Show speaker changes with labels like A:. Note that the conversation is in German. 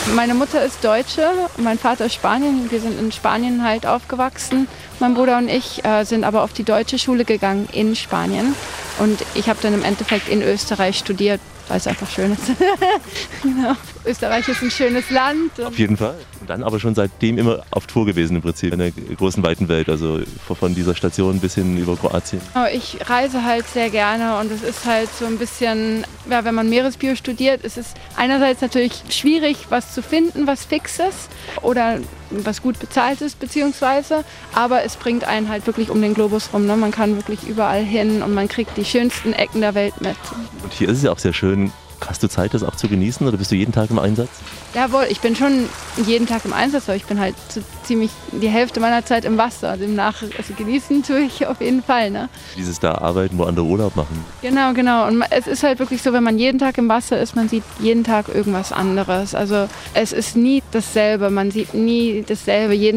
A: Meine Mutter ist Deutsche, mein Vater ist Spanien. Wir sind in Spanien halt aufgewachsen. Mein Bruder und ich sind aber auf die deutsche Schule gegangen in Spanien. Und ich habe dann im Endeffekt in Österreich studiert, weil es einfach schön ist. Genau. Österreich ist ein schönes Land.
B: Auf jeden Fall. Und dann aber schon seitdem immer auf Tour gewesen im Prinzip, in der großen, weiten Welt. Also von dieser Station bis hin über Kroatien.
A: Ich reise halt sehr gerne und es ist halt so ein bisschen, ja, wenn man Meeresbio studiert, ist es einerseits natürlich schwierig, was zu finden, was fix ist oder was gut bezahlt ist beziehungsweise, aber es bringt einen halt wirklich um den Globus rum. Ne? Man kann wirklich überall hin und man kriegt die schönsten Ecken der Welt mit.
B: Und hier ist es ja auch sehr schön. Hast du Zeit, das auch zu genießen oder bist du jeden Tag im Einsatz?
A: Jawohl, ich bin schon jeden Tag im Einsatz, aber ich bin halt so ziemlich die Hälfte meiner Zeit im Wasser. Also genießen tue ich auf jeden Fall. Ne?
B: Dieses da arbeiten, wo andere Urlaub machen.
A: Genau. Und es ist halt wirklich so, wenn man jeden Tag im Wasser ist, man sieht jeden Tag irgendwas anderes. Also es ist nie dasselbe, man sieht nie dasselbe. Jeden